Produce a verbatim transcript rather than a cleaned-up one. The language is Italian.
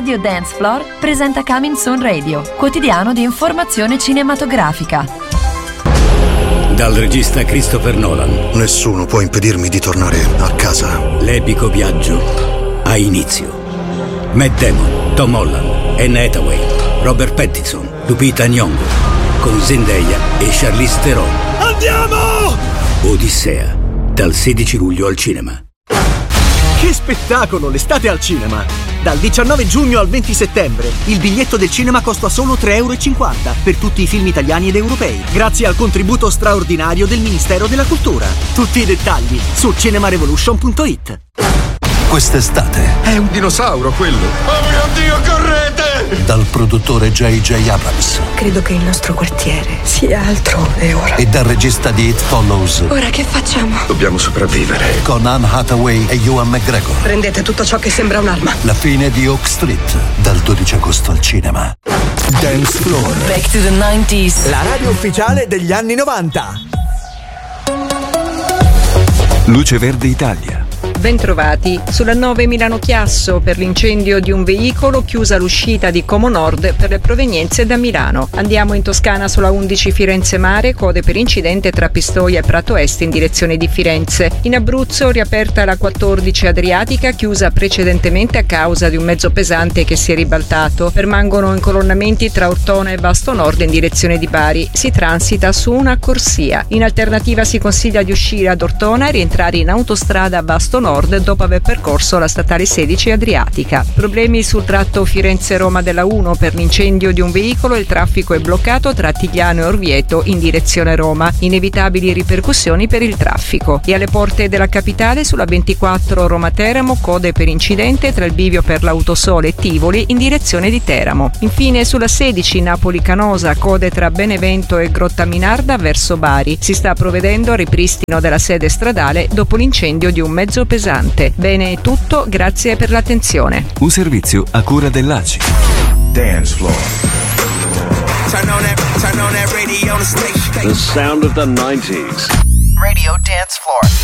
Radio Dance Floor presenta Coming Soon Radio, quotidiano di informazione cinematografica. Dal regista Christopher Nolan. Nessuno può impedirmi di tornare a casa. L'epico viaggio ha inizio. Matt Damon, Tom Holland, Anne Hathaway, Robert Pattinson, Lupita Nyong'o, con Zendaya e Charlize Theron. Andiamo! Odissea, dal sedici luglio al cinema. Che spettacolo, l'estate al cinema! Dal diciannove giugno al venti settembre il biglietto del cinema costa solo tre e cinquanta euro per tutti i film italiani ed europei, grazie al contributo straordinario del Ministero della Cultura. Tutti i dettagli su cinemarevolution punto it. Quest'estate è un dinosauro quello. Oh mio Dio, correte! Dal produttore J J Abrams. Credo che il nostro quartiere sia altrove ora. E dal regista di It Follows. Ora che facciamo? Dobbiamo sopravvivere. Con Anne Hathaway e Ewan McGregor. Prendete tutto ciò che sembra un'arma. La fine di Oak Street, dal dodici agosto al cinema. Dance Floor. Back to the nineties. La radio ufficiale degli anni novanta. Luce Verde Italia. Bentrovati. Sulla nove Milano Chiasso, per l'incendio di un veicolo, chiusa l'uscita di Como Nord per le provenienze da Milano. Andiamo in Toscana sulla undici Firenze Mare, code per incidente tra Pistoia e Prato Est in direzione di Firenze. In Abruzzo riaperta la quattordici Adriatica, chiusa precedentemente a causa di un mezzo pesante che si è ribaltato. Permangono incolonnamenti tra Ortona e Vasto Nord in direzione di Bari. Si transita su una corsia. In alternativa si consiglia di uscire ad Ortona e rientrare in autostrada a Vasto Nord dopo aver percorso la statale sedici Adriatica. Problemi sul tratto Firenze-Roma della uno per l'incendio di un veicolo. Il traffico è bloccato tra Tigliano e Orvieto in direzione Roma. Inevitabili ripercussioni per il traffico. E alle porte della capitale sulla ventiquattro Roma-Teramo, code per incidente tra il bivio per l'Autosole e Tivoli in direzione di Teramo. Infine sulla sedici Napoli-Canosa, code tra Benevento e Grottaminarda verso Bari. Si sta provvedendo al ripristino della sede stradale dopo l'incendio di un mezzo pesante. Bene, è tutto, grazie per l'attenzione. Un servizio a cura dell'A C I. Dance Floor. Turn on that, turn on that radio station. The sound of the nineties. Radio Dance Floor.